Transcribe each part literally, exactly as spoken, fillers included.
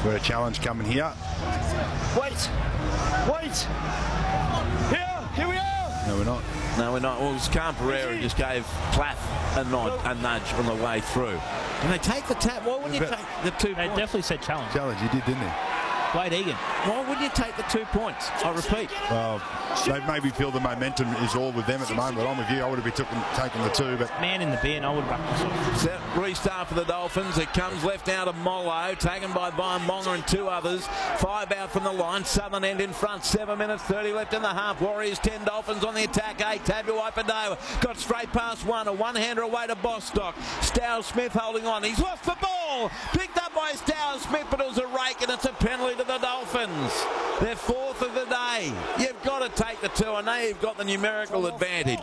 We've got a challenge coming here. Wait! Wait! Here! Here we are! No, we're not. No, we're not. Well, Scan Pereira just gave Plath a nod, a nudge on the way through. And they take the tap. Why wouldn't you take the two They points? definitely said challenge. Challenge, he did, didn't he? Wade Egan. Why wouldn't you take the two points? I repeat. Well, they maybe feel the momentum is all with them at the moment, but I'm with you. I would have been taking, taking the two, but... Man in the bin, I would have backed myself. Set restart for the Dolphins. It comes left out of Mollo, taken by Vaimonga and two others. Five out from the line. Southern End in front. Seven minutes thirty left in the half. Warriors ten, Dolphins on the attack. Eight. Tabu Ipadao got straight past one. A one-hander away to Bostock. Stowell Smith holding on. He's lost the ball. Picked up by Stowell Smith, but it was a rake, and it's a penalty to the Dolphins. They're fourth of the day. You've got to take the two. I know you've got the numerical advantage,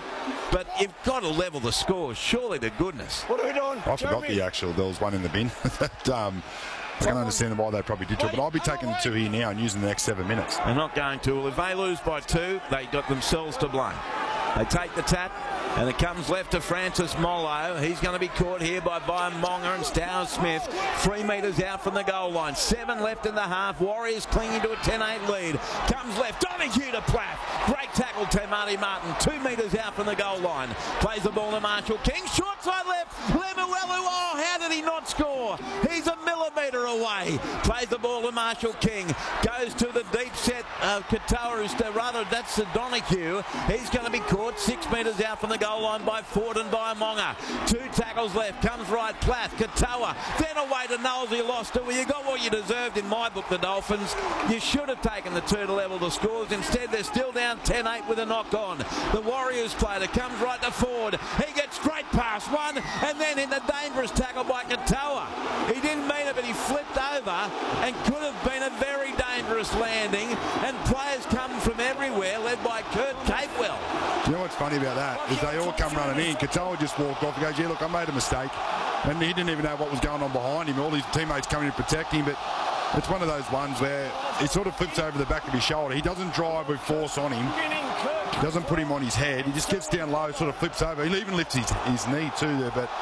but you've got to level the scores, surely to goodness. What are we doing? I forgot the actual, there was one in the bin. that, um, I can understand why they probably did to it, but I'll be taking the two here now and using the next seven minutes. They're not going to. Well, if they lose by two, they got themselves to blame. They take the tap, and it comes left to Francis Mollo. He's going to be caught here by Vaimonga and Stowell Smith. Three metres out from the goal line. Seven left in the half. Warriors clinging to a ten eight lead. Comes left. Donahue to Plath. Great tackle to Marty Martin. Two metres out from the goal line. Plays the ball to Marshall King. Short side left. Lemuelu. Oh, how did he not score? He's a millimetre away. Plays the ball to Marshall King. Goes to the deep set of Katoa. Rather, that's the Donahue. He's going to be caught six metres out from the goal line by Ford and Vaimonga. Two tackles left. Comes right. Plath. Katoa. Then away to Knowles. He lost it. Well, you got what you deserved in my book, the Dolphins. You should have taken the two to level the scores. Instead, they're still down ten eight with a knock on. The Warriors player comes right to Ford. He gets straight past one, and then in the dangerous tackle by Katoa. He didn't mean it, but he flipped over and could have been a very dangerous landing. And players come from everywhere, led by Kurt Capewell. Do you know what's funny about that? Is they all come running in. Katoa just walked off and goes, yeah, look, I made a mistake. And he didn't even know what was going on behind him. All his teammates coming to protect him, but it's one of those ones where he sort of flips over the back of his shoulder. He doesn't drive with force on him. He doesn't put him on his head. He just gets down low, sort of flips over. He even lifts his, his knee too there, but...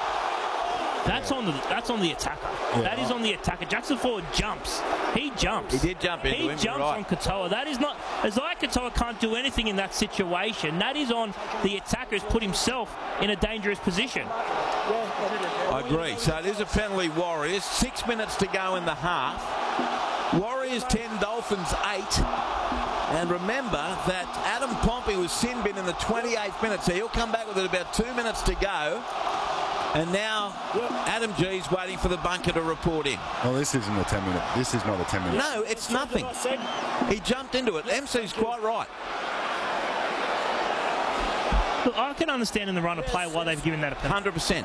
That's on the that's on the attacker. Yeah, that is on the attacker. Jackson Ford jumps. He jumps. He did jump into he him. He jumps right. on Katoa. That is not... Isaiah Katoa can't do anything in that situation. That is on the attacker who's put himself in a dangerous position. I agree. So it is a penalty, Warriors. Six minutes to go in the half. Warriors ten, Dolphins eight. And remember that Adam Pompey was sin bin in the twenty-eighth minute, so he'll come back with it about two minutes to go. And now Adam G's waiting for the bunker to report in. Well, this isn't a ten minute. This is not a ten minute. No, it's nothing. He jumped into it. M C's quite right. Look, I can understand in the run of play why they've given that a penalty. one hundred percent.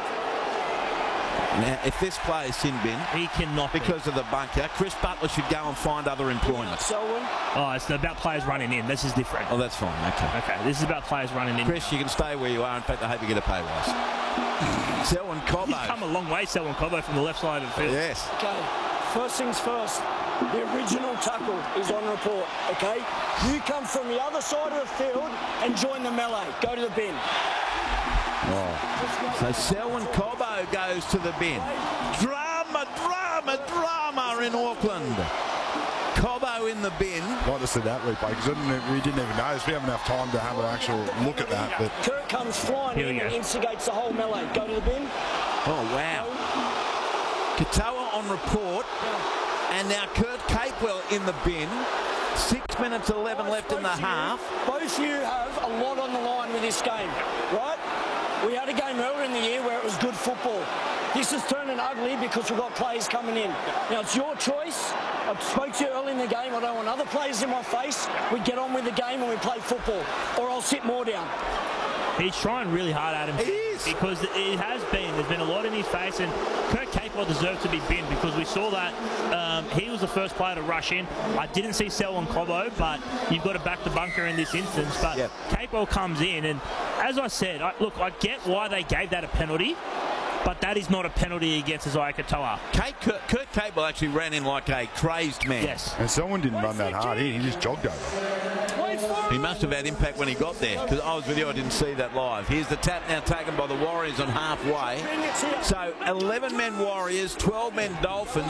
Now, if this player is sin bin, he cannot because be. of the bunker, Chris Butler should go and find other employment. Oh, it's about players running in. This is different. Oh, that's fine. Okay. Okay, this is about players running in. Chris, you can stay where you are. In fact, I hope you get a pay rise. Selwyn Cobbo. He's come a long way, Selwyn Cobbo, from the left side of the field. Yes. Okay, first things first. The original tackle is on report, okay? You come from the other side of the field and join the melee. Go to the bin. Oh. So Selwyn Cobbo goes to the bin. Drama, drama, drama in Auckland. Cobbo in the bin. I'd like to see that replay because we didn't even notice. We haven't enough time to have an actual look at that. But Kurt comes flying in and instigates the whole melee. Go to the bin. Oh, wow. Katoa on report. And now Kurt Capewell in the bin. Six minutes eleven left in the half. Both you have a lot on the line with this game, right? We had a game earlier in the year where it was good football. This is turning ugly because we've got players coming in. Now, it's your choice. I spoke to you early in the game. I don't want other players in my face. We get on with the game and we play football, or I'll sit more down. He's trying really hard at him. He is. Because it has been. There's been a lot in his face, and Kurt Capewell deserved to be binned because we saw that um, he was the first player to rush in. I didn't see Selwyn Cobbo, but you've got to back the bunker in this instance. But yep. Capewell comes in, and as I said, I, look, I get why they gave that a penalty, but that is not a penalty against Isaiah Katoa. Kurt, Kurt, Kurt Capewell actually ran in like a crazed man. Yes. And someone didn't run that hard. He, he just jogged over. He must have had impact when he got there, because I was with you, I didn't see that live. Here's the tap now taken by the Warriors on halfway. So eleven men Warriors, twelve men Dolphins.